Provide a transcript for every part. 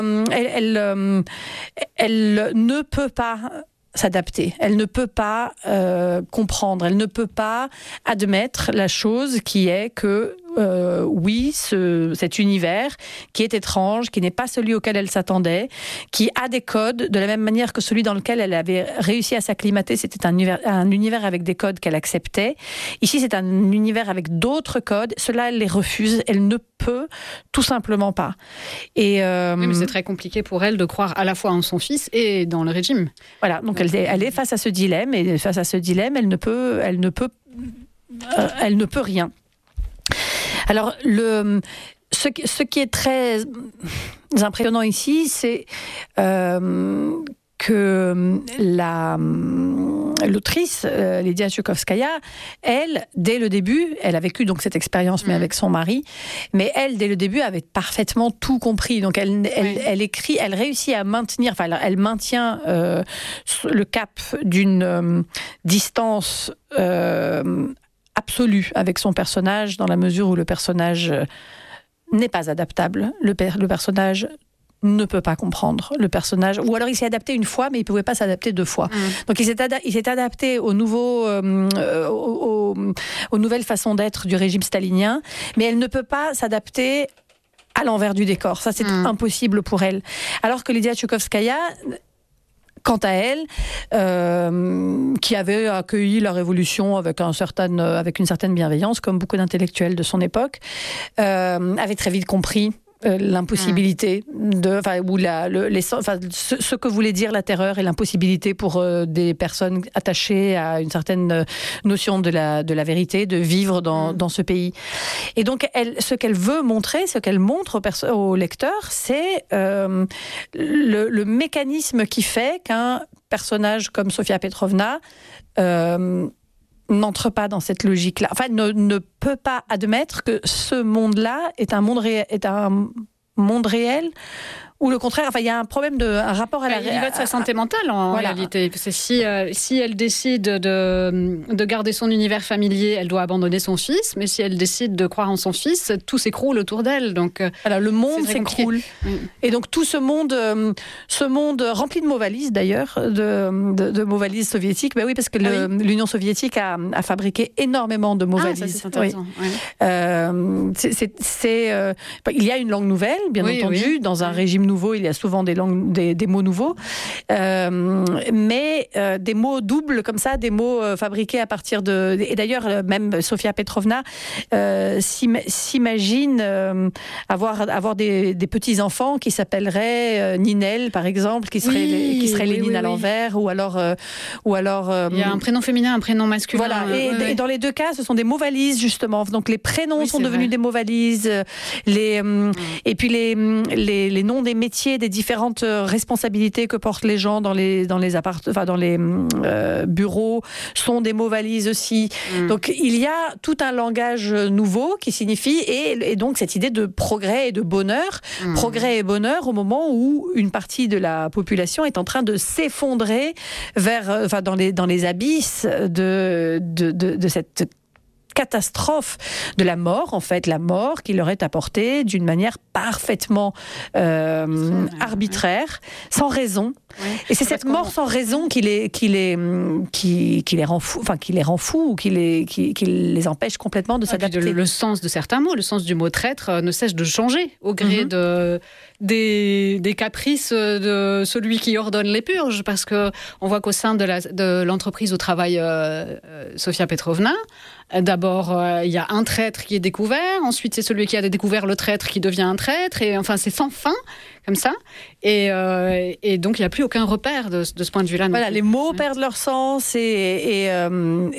elle ne peut pas s'adapter. Elle ne peut pas comprendre. Elle ne peut pas admettre la chose qui est que oui, cet univers qui est étrange, qui n'est pas celui auquel elle s'attendait, qui a des codes de la même manière que celui dans lequel elle avait réussi à s'acclimater, c'était un univers avec des codes qu'elle acceptait. Ici, c'est un univers avec d'autres codes. Cela, elle les refuse. Elle ne peut tout simplement pas. Et oui, mais c'est très compliqué pour elle de croire à la fois en son fils et dans le régime. Voilà, donc elle est face à ce dilemme, et face à ce dilemme, elle ne peut rien. Alors, ce qui est très impressionnant ici, c'est que l'autrice, Lydia Tchoukovskaya, elle, dès le début, elle a vécu donc cette expérience, mais avec son mari, mais elle, dès le début, avait parfaitement tout compris. Donc, elle écrit, elle réussit à maintenir, enfin, elle maintient le cap d'une distance absolue avec son personnage, dans la mesure où le personnage n'est pas adaptable. Le personnage ne peut pas comprendre le personnage, ou alors il s'est adapté une fois, mais il ne pouvait pas s'adapter 2 fois. Donc il s'est adapté aux nouvelles façons d'être du régime stalinien, mais elle ne peut pas s'adapter à l'envers du décor. Ça, c'est impossible pour elle. Alors que Lydia Tchoukovskaya, quant à elle, qui avait accueilli la révolution avec une certaine bienveillance, comme beaucoup d'intellectuels de son époque, avait très vite compris l'impossibilité ce que voulait dire la terreur et l'impossibilité pour des personnes attachées à une certaine notion de la vérité, de vivre dans ce pays. Et donc, ce qu'elle veut montrer, ce qu'elle montre au lecteur, c'est le mécanisme qui fait qu'un personnage comme Sofia Petrovna n'entre pas dans cette logique-là. Enfin, ne peut pas admettre que ce monde-là est un monde réel, ou le contraire. Enfin, il y a un problème un rapport à la réalité. Il va de sa santé mentale, en réalité. Parce que si elle décide de garder son univers familier, elle doit abandonner son fils. Mais si elle décide de croire en son fils, tout s'écroule autour d'elle. Donc, voilà, le monde s'écroule. Et donc, tout ce monde rempli de mots valises, d'ailleurs, de mots valises soviétiques. Ben oui, parce que l'Union soviétique a fabriqué énormément de mots valises. Ça, c'est intéressant. Oui. Il y a une langue nouvelle, bien entendu, dans un régime nouveau, il y a souvent des mots nouveaux, mais des mots doubles comme ça, des mots fabriqués à partir de... Et d'ailleurs, même Sofia Petrovna s'imagine avoir des petits-enfants qui s'appelleraient Ninel, par exemple, qui serait Lénine à l'envers, ou alors... il y a un prénom féminin, un prénom masculin. Voilà, et dans les 2 cas, ce sont des mots valises, justement. Donc les prénoms sont devenus des mots valises, et puis les noms des métiers, des différentes responsabilités que portent les gens dans les bureaux sont des mots valises aussi. Donc il y a tout un langage nouveau qui signifie, et donc cette idée de progrès et de bonheur, progrès et bonheur au moment où une partie de la population est en train de s'effondrer dans les abysses de cette catastrophe de la mort, en fait, la mort qui leur est apportée d'une manière parfement arbitraire, sans raison. Oui. Et c'est cette mort sans raison qui les rend fous, ou qui les empêche complètement de s'adapter. Le sens de certains mots, le sens du mot traître ne cesse de changer au gré des caprices de celui qui ordonne les purges, parce que on voit qu'au sein de l'entreprise où travaille Sofia Petrovna, d'abord, il y a un traître qui est découvert. Ensuite, c'est celui qui a découvert le traître qui devient un traître. Et enfin, c'est sans fin, comme ça. Et donc, il n'y a plus aucun repère de ce point de vue-là. Voilà, les mots perdent leur sens elle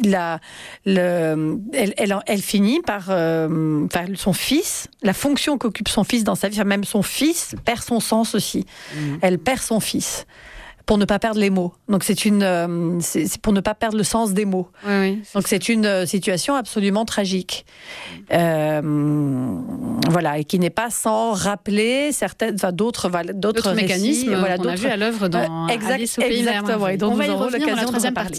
finit par son fils, la fonction qu'occupe son fils dans sa vie, même son fils perd son sens aussi. Elle perd son fils pour ne pas perdre les mots. Donc c'est pour ne pas perdre le sens des mots. Oui, donc c'est une situation absolument tragique. Voilà, et qui n'est pas sans rappeler d'autres mécanismes qu'on a vu à l'œuvre dans Alice au pays des merveilles. Et dont nous aurons l'occasion de reparler.